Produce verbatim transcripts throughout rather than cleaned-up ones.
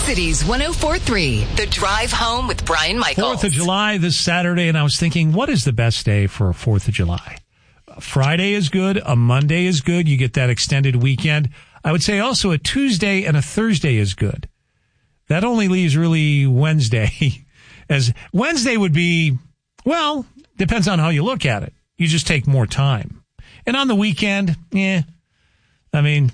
Cities one oh four point three, The Drive Home with Brian Michaels. fourth of July this Saturday, and I was thinking, what is the best day for a fourth of July? A Friday is good. A Monday is good. You get that extended weekend. I would say also a Tuesday and a Thursday is good. That only leaves really Wednesday. As Wednesday would be, well, depends on how you look at it. You just take more time. And on the weekend, yeah, I mean...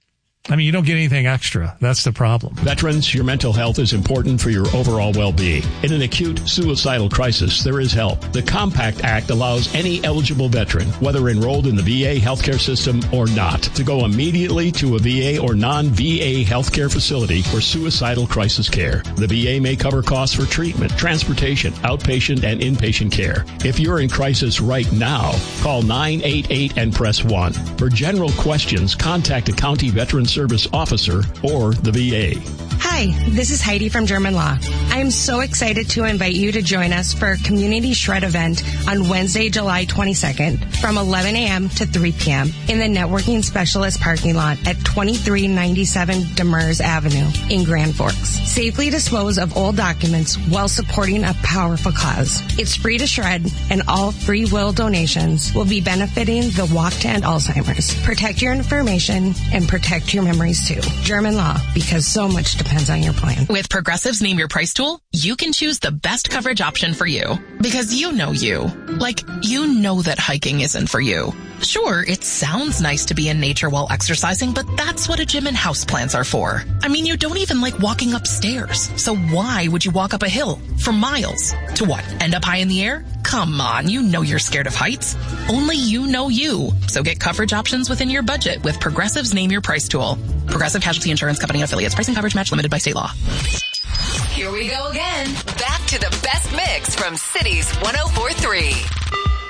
I mean, you don't get anything extra. That's the problem. Veterans, your mental health is important for your overall well-being. In an acute suicidal crisis, there is help. The Compact Act allows any eligible veteran, whether enrolled in the V A healthcare system or not, to go immediately to a V A or non-V A healthcare facility for suicidal crisis care. The V A may cover costs for treatment, transportation, outpatient, and inpatient care. If you're in crisis right now, call nine eight eight and press one. For general questions, contact a county veteran service officer or the V A. Hi, this is Heidi from German Law. I am so excited to invite you to join us for a Community Shred event on Wednesday, July twenty-second from eleven a.m. to three p.m. in the Networking Specialist parking lot at twenty-three ninety-seven Demers Avenue in Grand Forks. Safely dispose of old documents while supporting a powerful cause. It's free to shred, and all free will donations will be benefiting the Walk to End Alzheimer's. Protect your information and protect your memories too. German Law, because so much depends on your plan. With Progressive's Name Your Price tool, you can choose the best coverage option for you. Because you know you. Like, you know that hiking isn't for you. Sure, it sounds nice to be in nature while exercising, but that's what a gym and houseplants are for. I mean, you don't even like walking upstairs. So why would you walk up a hill for miles? To what? End up high in the air? Come on, you know you're scared of heights. Only you know you. So get coverage options within your budget with Progressive's Name Your Price tool. Progressive Casualty Insurance Company affiliates. Pricing coverage match limited by state law. Here we go again. Back to the best mix from Cities one oh four point three.